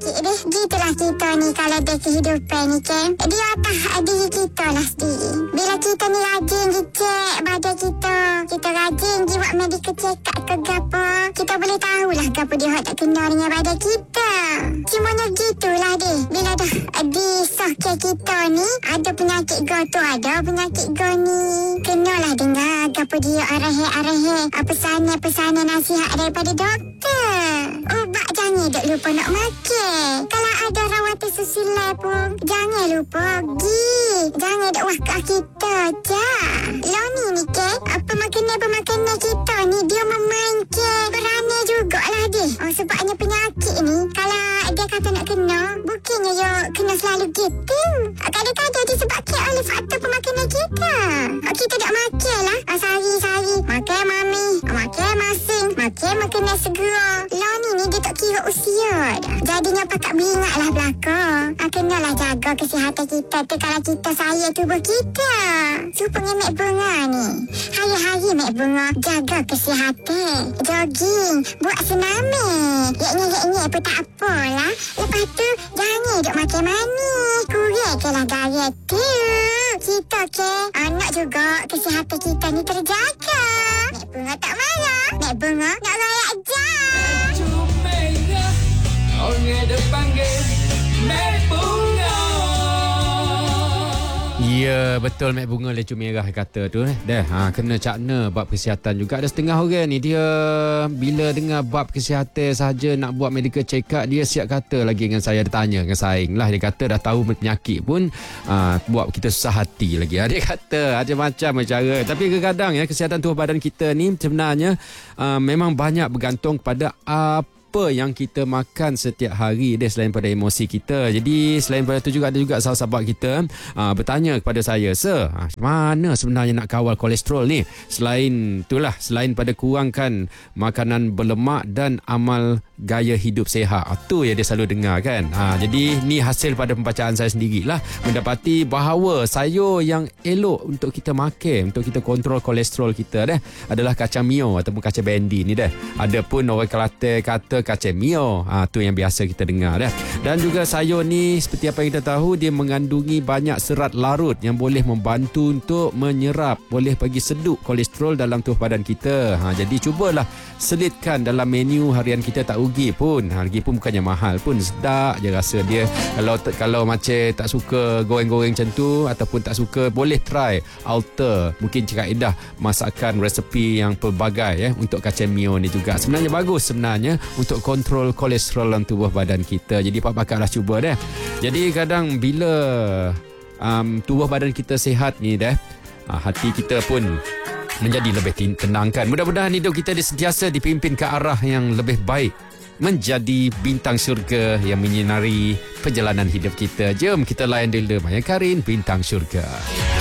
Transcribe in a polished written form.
penyakit deh. Gitulah kita ni kalau ada kehidupan ni kan. Dia atas diri kita lah sendiri. Bila kita ni rajin dicek badan kita, kita rajin pergi buat medical check up ke gapo, kita boleh tahulah gapo dia tak kena dengan badan kita. Cumanya gitulah deh. Bila dah disahkan kita ni ada penyakit go tu, ada penyakit go ni, kenalah dengar gapo dia arahe pesanan nasihat daripada doktor. Ubat jangan duk lupa nak makan. Kalau ada rawatan susulan pun jangan lupa pergi. Jangan duk wakaf kita je. Loni ni ke, apa makanan kita ni dia memainkan berani jugalah deh. Sebabnya penyakit ni kalau dia kata nak kena, bukannya yo kena selalu gitu. Kadang-kadang disebabkan oleh faktor pemakanan kita. Kita tak makan lah. Sehari-hari makan mami, makan masing, makan makanan segera. Loni ni dia tak kira usia dah. Jadinya pakat beringat lah belakang. Kenalah jaga kesihatan kita tu kalau kita sayang tubuh kita. Supaya mek bunga ni hari-hari mek bunga jaga kesihatan. Jogging, buat senami. Yaknya pun tak apalah. Lepas tu jangan duk makan manis. Kurangkanlah gaya tu. Kita ke anak juga kesihatan kita ni terjaga. Mek bunga tak marah. Mek bunga nak layak je. Orang dia panggil Mek Bunga. Ya, betul Mek Bunga lecu merah kata tu. Dah, kena cakna bab kesihatan juga. Ada setengah orang ni dia bila dengar bab kesihatan saja nak buat medical check up, dia siap kata lagi dengan saya, dia tanya dengan saing lah. Dia kata dah tahu penyakit pun buat kita susah hati lagi. Dia kata macam-macam cara. Tapi kadang-kadang ya kesihatan tubuh badan kita ni sebenarnya memang banyak bergantung kepada apa yang kita makan setiap hari dia, selain pada emosi kita. Jadi selain pada itu juga ada juga sahabat kita bertanya kepada saya, Sir, mana sebenarnya nak kawal kolesterol ni? Selain pada kurangkan makanan berlemak dan amal gaya hidup sihat. Itu yang dia selalu dengar kan. Jadi ni hasil pada pembacaan saya sendirilah, mendapati bahawa sayur yang elok untuk kita makan, untuk kita kontrol kolesterol kita adalah kacang mio ataupun kacang bendi ni dah. Ada pun orang Kelantan kata kacang mio. Tu yang biasa kita dengar dah. Dan juga sayur ni seperti apa yang kita tahu, dia mengandungi banyak serat larut yang boleh membantu untuk menyerap, boleh bagi seduk kolesterol dalam tubuh badan kita. Jadi cubalah selitkan dalam menu harian kita. Tak rugi pun. Rugi pun bukannya mahal pun, sedap je rasa dia. Kalau macam tak suka goreng-goreng macam tu ataupun tak suka, boleh try alter mungkin kaedah masakan resepi yang pelbagai untuk kacang mio ni juga. Sebenarnya bagus sebenarnya untuk kontrol kolesterol dalam tubuh badan kita. Jadi Pak Bakar dah cuba dah. Jadi kadang bila tubuh badan kita sihat ni hati kita pun menjadi lebih tenang kan. Mudah-mudahan hidup kita sentiasa dipimpin ke arah yang lebih baik, menjadi bintang syurga yang menyinari perjalanan hidup kita. Jom kita layan dulu Maya Karin, Bintang Syurga.